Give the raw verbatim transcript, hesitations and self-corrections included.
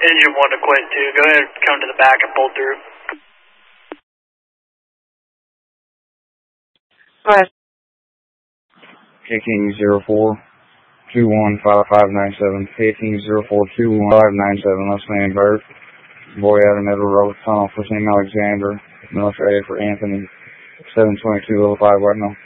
Engine one to quit too. Go ahead and come to the back and pull through. Go ahead. King zero four two one five five nine seven. King zero four two one five nine seven. Let's man Bert. Boy out of Middle Road Tunnel for Saint Alexander. Military for Anthony. seven twenty-two oh five right now.